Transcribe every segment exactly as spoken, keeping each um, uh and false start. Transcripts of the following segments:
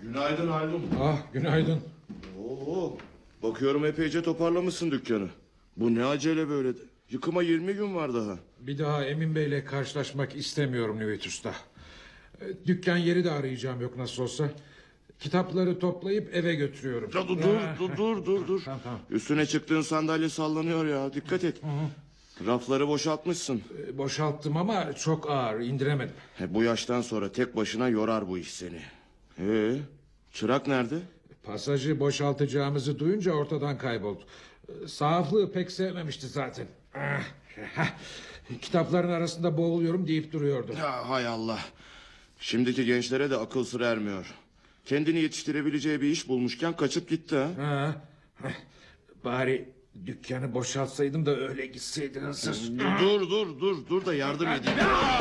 Günaydın Haldun. Ah, günaydın. Oo, bakıyorum epeyce toparlamışsın dükkanı. Bu ne acele böyle? Yıkıma yirmi gün var daha. Bir daha Emin Bey'le karşılaşmak istemiyorum Nüvit Usta. E, Dükkan yeri de arayacağım yok nasıl olsa. Kitapları toplayıp eve götürüyorum. Ya, dur, dur, dur, dur, dur, dur. Tamam, tamam. Üstüne çıktığın sandalye sallanıyor ya. Dikkat et. Rafları boşaltmışsın. E, Boşalttım ama çok ağır, indiremedim. He, bu yaştan sonra tek başına yorar bu iş seni. Ee, çırak nerede? Pasajı boşaltacağımızı duyunca ortadan kayboldu. E, Sahaflığı pek sevmemişti zaten. Ah, Kitapların arasında boğuluyorum deyip duruyordu. Ya, hay Allah. Şimdiki gençlere de akıl sır ermiyor. Kendini yetiştirebileceği bir iş bulmuşken kaçıp gitti ha. Ha, heh. Bari dükkanı boşaltsaydım da öyle gitseydi hazır. Dur dur dur dur da yardım edeyim.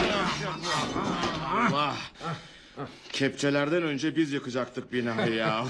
Vah. Kepçelerden önce biz yıkacaktık binayı ya.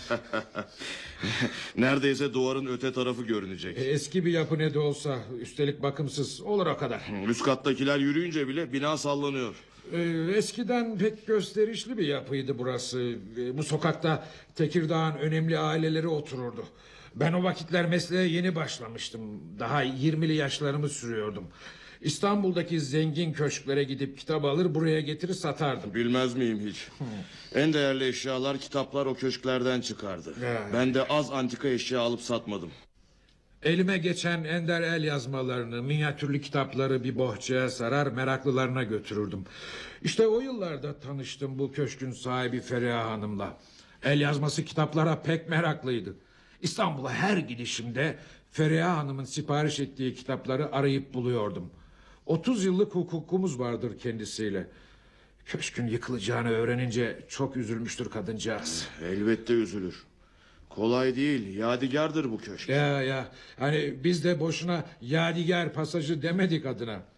Neredeyse duvarın öte tarafı görünecek. E, Eski bir yapı ne de olsa, üstelik bakımsız, olur o kadar. Üst kattakiler yürüyünce bile bina sallanıyor. E, Eskiden pek gösterişli bir yapıydı burası. E, Bu sokakta Tekirdağ'ın önemli aileleri otururdu. Ben o vakitler mesleğe yeni başlamıştım. Daha yirmili yaşlarımı sürüyordum. İstanbul'daki zengin köşklere gidip kitap alır buraya getirir satardım. Bilmez miyim hiç? En değerli eşyalar, kitaplar o köşklerden çıkardı. Ya. Ben de az antika eşya alıp satmadım. Elime geçen ender el yazmalarını, minyatürlü kitapları bir bohçaya sarar meraklılarına götürürdüm. İşte o yıllarda tanıştım bu köşkün sahibi Feriha Hanım'la. El yazması kitaplara pek meraklıydı. İstanbul'a her gidişimde Feriha Hanım'ın sipariş ettiği kitapları arayıp buluyordum. Otuz yıllık hukukumuz vardır kendisiyle. Köşkün yıkılacağını öğrenince çok üzülmüştür kadıncağız. Elbette üzülür. Kolay değil, yadigardır bu köşk. Ya ya hani biz de boşuna yadigar pasajı demedik adına.